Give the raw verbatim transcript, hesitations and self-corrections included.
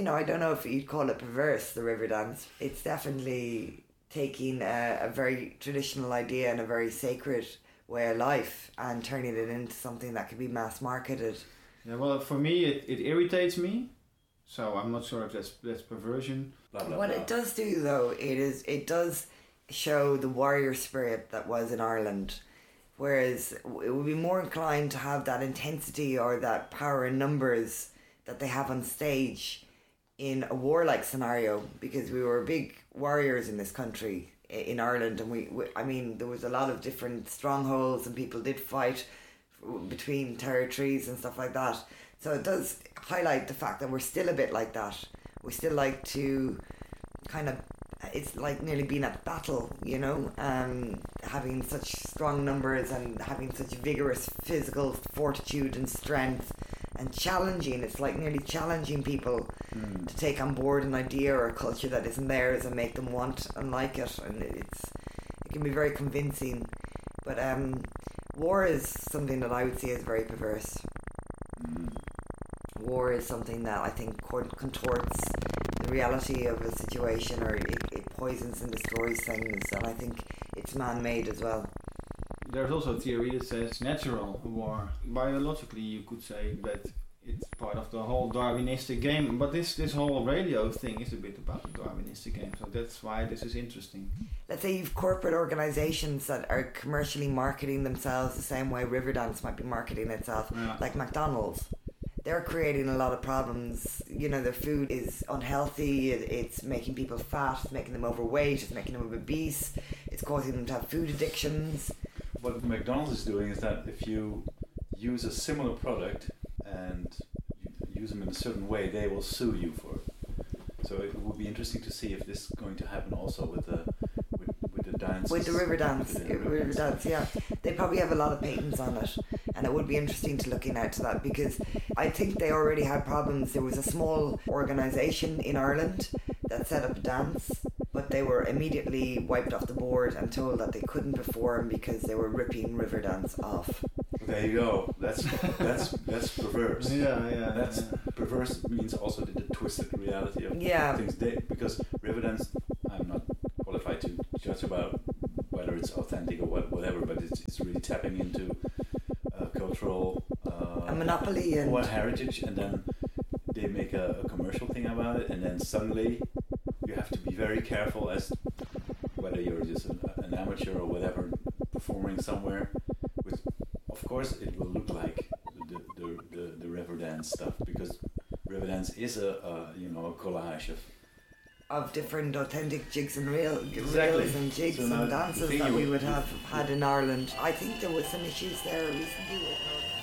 know, I don't know if you'd call it perverse, the river dance. It's definitely taking a, a very traditional idea and a very sacred way of life and turning it into something that could be mass marketed. Yeah, well, for me, it, it irritates me. So I'm not sure if that's that's perversion. Blah, blah, what blah. it does do, though, it is it does show the warrior spirit that was in Ireland. Whereas it would be more inclined to have that intensity or that power in numbers that they have on stage in a warlike scenario, because we were big warriors in this country, in Ireland, and we, we I mean there was a lot of different strongholds and people did fight between territories and stuff like that. So it does highlight the fact that we're still a bit like that. We still like to kind of, it's like nearly being at battle, you know, um, having such strong numbers and having such vigorous physical fortitude and strength and challenging. It's like nearly challenging people mm. to take on board an idea or a culture that isn't theirs and make them want and like it. And it's it can be very convincing. But um, war is something that I would see as very perverse. Mm. War is something that I think contorts the reality of a situation, or it, it poisons and destroys things, and I think it's man-made as well. There's also a theory that says natural war. Biologically, you could say that it's part of the whole Darwinistic game, but this, this whole radio thing is a bit about the Darwinistic game, so that's why this is interesting. Let's say you've corporate organisations that are commercially marketing themselves the same way Riverdance might be marketing itself, yeah. like McDonald's. They're creating a lot of problems. You know, their food is unhealthy, it, it's making people fat, it's making them overweight, it's making them obese, it's causing them to have food addictions. What McDonald's is doing is that if you use a similar product and you use them in a certain way, they will sue you for it. So it will be interesting to see if this is going to happen also with the with, with the dance. With the river dance, the river, river dance, yeah. They probably have a lot of patents on it. And it would be interesting to look into that, because I think they already had problems. There was a small organisation in Ireland that set up a dance, but they were immediately wiped off the board and told that they couldn't perform because they were ripping Riverdance off. There you go. That's that's that's perverse. Yeah, yeah. That's yeah. Perverse means also the, the twisted reality of yeah. things. They, because Riverdance, I'm not qualified to judge about whether it's authentic or what, whatever, but it's it's really tapping into cultural uh, a monopoly and or heritage, and then they make a, a commercial thing about it, and then suddenly you have to be very careful as whether you're just an, an amateur or whatever performing somewhere. Which, of course, it will look like the the, the, the Riverdance stuff, because Riverdance is a, a you know a collage of of different authentic jigs and reel, exactly. reels and jigs so and dances that we would have had in Ireland. I think there was some issues there recently with